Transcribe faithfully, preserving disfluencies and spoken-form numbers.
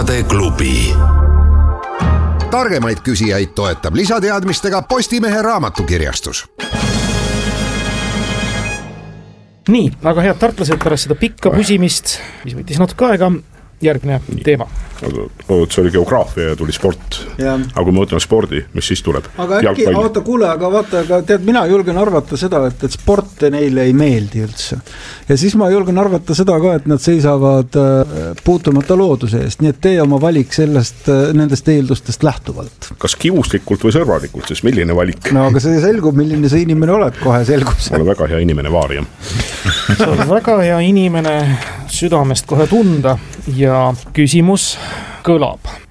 Teadeklubi. Targemaid küsijaid toetab lisateadmistega Postimehe raamatukirjastus. Nii, aga head tartlased, pärast seda pikka pusimist, mis võttis natuke aega, järgmine Nii. teema. See oli geograafia ja tuli sport. Ja. Aga kui me võtame spordi, mis siis tuleb? Aga äkki, oota, kuule, aga vaata, aga tead, mina julgen arvata seda, et, et sport neile ei meeldi üldse. Ja siis ma julgen arvata seda ka, et nad seisavad puutumata looduse eest, nii et tee oma valik sellest, nendest eeldustest lähtuvalt. Kas kivuslikult või sõrvalikult, siis milline valik? No aga see selgub, milline see inimene oled, kohe selgub see. Ma olen väga hea inimene, Vaariam. See on väga hea inimene, südamest kohe tunda ja küsimus kõlab.